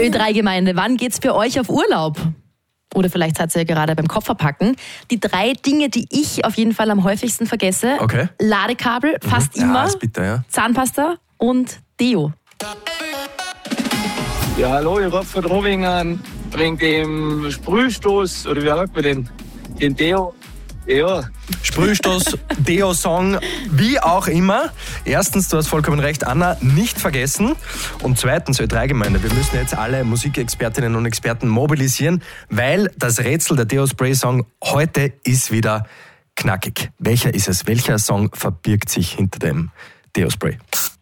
Ö3-Gemeinde, wann geht's für euch auf Urlaub? Oder vielleicht seid ihr ja gerade beim Kofferpacken. Die 3 Dinge, die ich auf jeden Fall am häufigsten vergesse. Okay. Ladekabel, fast immer. Ja, ist bitter, ja. Zahnpasta und Deo. Ja, hallo, ich rufe von Roving an, wegen dem Sprühstoß, oder wie sagt man den Deo. Ja. Sprühstoß, Deo-Song, wie auch immer. Erstens, du hast vollkommen recht, Anna, nicht vergessen. Und zweitens, Ö3-Gemeinde, wir müssen jetzt alle Musikexpertinnen und Experten mobilisieren, weil das Rätsel der Deo-Spray-Song heute ist wieder knackig. Welcher ist es? Welcher Song verbirgt sich hinter dem Deo-Spray?